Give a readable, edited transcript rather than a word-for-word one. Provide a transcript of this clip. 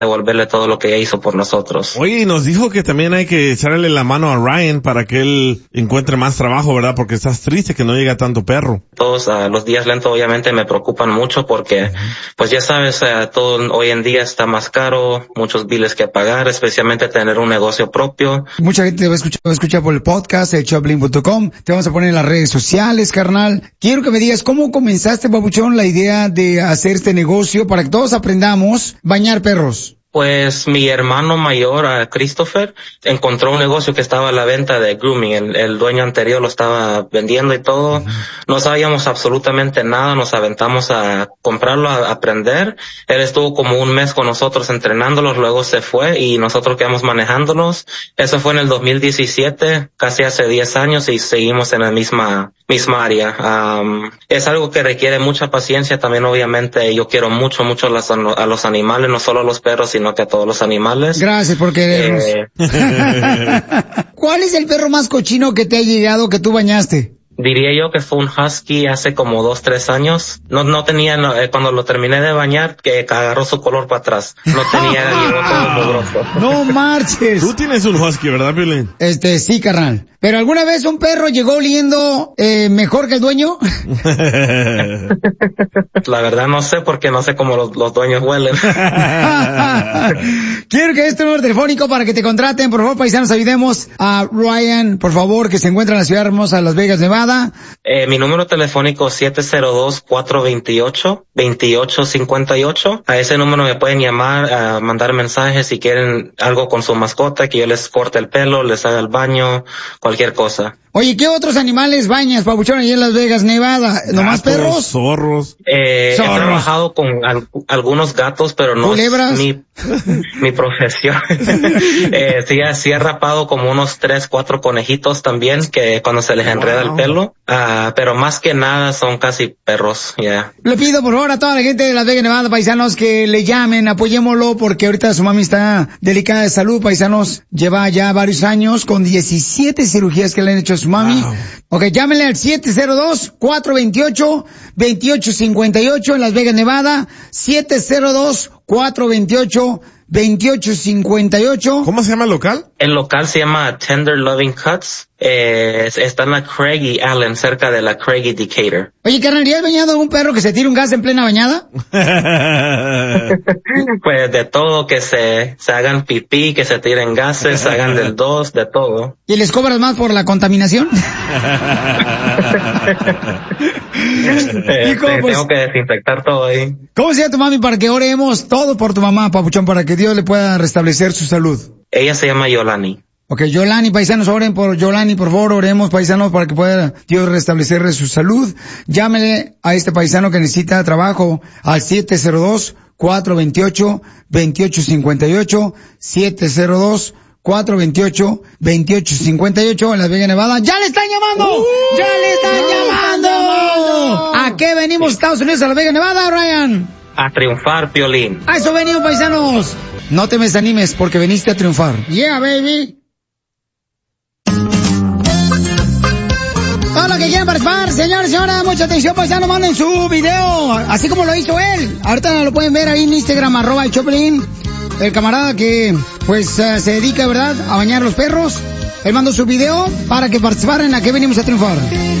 devolverle todo lo que ella hizo por nosotros. Oye, y nos dijo que también hay que echarle la mano a Ryan para que él encuentre más trabajo, ¿verdad? Porque estás triste que no llega tanto perro. Todos los días lentos obviamente me preocupan mucho porque, pues ya sabes, todo hoy en día está más caro, muchos biles que pagar, especialmente tener un negocio propio. Mucha gente te va a escuchar por el podcast de Choplin.com. Te vamos a poner en las redes sociales, carnal. Quiero que me digas cómo comenzaste, papuchón, la idea de hacer este negocio para que todos aprendamos bañar perros. Pues mi hermano mayor, Christopher, encontró un negocio que estaba a la venta de grooming. El dueño anterior lo estaba vendiendo y todo. No sabíamos absolutamente nada, nos aventamos a comprarlo, a aprender. Él estuvo como un mes con nosotros entrenándolos, luego se fue y nosotros quedamos manejándolos. Eso fue en el 2017, casi hace 10 años, y seguimos en la misma área. Es algo que requiere mucha paciencia también, obviamente. Yo quiero mucho a los animales, no solo a los perros, sino que a todos los animales. Gracias por querernos. ¿Cuál es el perro más cochino que te ha llegado que tú bañaste? Diría yo que fue un husky hace como 2-3 años. No tenía, cuando lo terminé de bañar, que agarró su color para atrás. No tenía, llegó todo mugroso. No marches. Tú tienes un husky, ¿verdad, Piolín? Sí, carnal. ¿Pero alguna vez un perro llegó oliendo mejor que el dueño? La verdad no sé, porque no sé cómo los dueños huelen. Quiero que este número telefónico para que te contraten. Por favor, paisanos, ayudemos a Ryan, por favor, que se encuentra en la ciudad hermosa de Las Vegas, Nevada. Mi número telefónico es 702-428-2858. A ese número me pueden llamar, mandar mensajes si quieren algo con su mascota, que yo les corte el pelo, les haga el baño, cualquier cosa. Oye, ¿qué otros animales bañas, papuchón, allí en Las Vegas, Nevada? ¿Nomás perros? Zorros. He trabajado con algunos gatos, pero no ¿culebras? es mi profesión. Sí he rapado como unos 3-4 conejitos también, que cuando se les enreda el pelo. Pero más que nada son casi perros, ya. Yeah. Le pido por favor a toda la gente de Las Vegas, Nevada, paisanos, que le llamen, apoyémoslo, porque ahorita su mami está delicada de salud, paisanos. Lleva ya varios años con 17 cirugías que le han hecho a su mami. Wow. Ok, llámenle al 702-428-2858 en Las Vegas, Nevada. 702-428-2858. ¿Cómo se llama el local? El local se llama Tender Loving Cuts. Está en la Craig y Allen, cerca de la Craig y Decatur. Oye, carnal, ¿y has bañado a un perro que se tire un gas en plena bañada? Pues de todo, que se hagan pipí, que se tiren gases, se hagan del 2, de todo. ¿Y les cobras más por la contaminación? Tengo que desinfectar todo ahí. ¿Cómo se llama tu mami para que oremos todo por tu mamá, papuchón, para que Dios le pueda restablecer su salud? Ella se llama Yolani. Ok, Yolani, paisanos, oren por Yolani, por favor, oremos, paisanos, para que pueda Dios restablecerle su salud. Llámele a este paisano que necesita trabajo al 702-428-2858, 702-428-2858 en Las Vegas, Nevada. ¡Ya le están llamando! ¡Ya le están llamando! ¿A qué venimos, Estados Unidos, a Las Vegas, Nevada, Ryan? A triunfar, Piolín. A eso venimos, paisanos. No te me desanimes porque veniste a triunfar. Yeah, baby. Todo lo que quieran participar, señores y señoras, mucha atención, paisano, manden su video, así como lo hizo él. Ahorita lo pueden ver ahí en Instagram, @el Choplin. El camarada que, pues, se dedica, ¿verdad?, a bañar los perros. Él mandó su video para que participaran en la que venimos a triunfar.